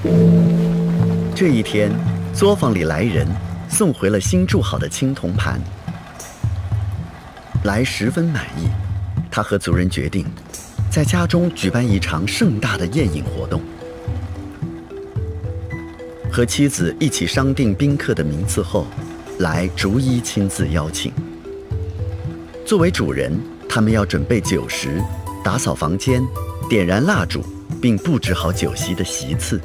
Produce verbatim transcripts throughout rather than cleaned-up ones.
这一天，作坊里来人送回了新铸好的青铜盘，来十分满意。他和族人决定，在家中举办一场盛大的宴饮活动，和妻子一起商定宾客的名次后，来逐一亲自邀请。作为主人，他们要准备酒食，打扫房间，点燃蜡烛，并布置好酒席的席次。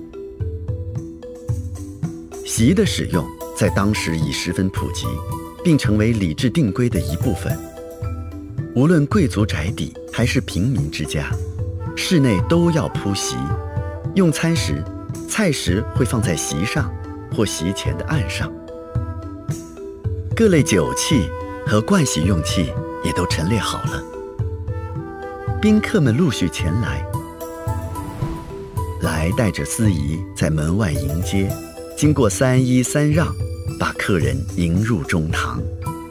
席的使用在当时已十分普及，并成为礼制定规的一部分。无论贵族宅邸还是平民之家，室内都要铺席。用餐时，菜食会放在席上或席前的案上。各类酒器和盥洗用器也都陈列好了。宾客们陆续前来，来带着司仪在门外迎接，经过三揖三让，把客人迎入中堂。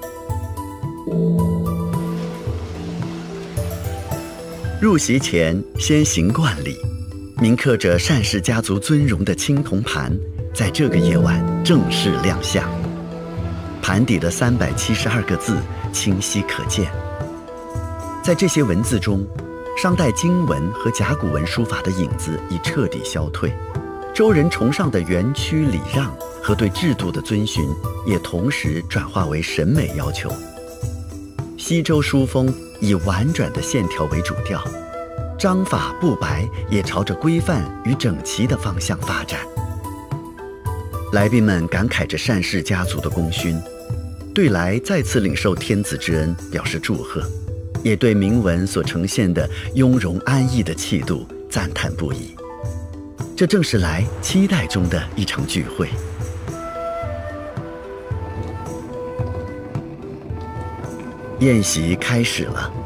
入席前先行冠礼，铭刻着单氏家族尊荣的青铜盘，在这个夜晚正式亮相。盘底的三百七十二个字清晰可见。在这些文字中，商代经文和甲骨文书法的影子已彻底消退，周人崇尚的园区礼让和对制度的遵循也同时转化为审美要求。西周书风以婉转的线条为主调，章法布白也朝着规范与整齐的方向发展。来宾们感慨着单氏家族的功勋，对来再次领受天子之恩表示祝贺，也对铭文所呈现的雍容安逸的气度赞叹不已。这正是来期待中的一场聚会。宴席开始了，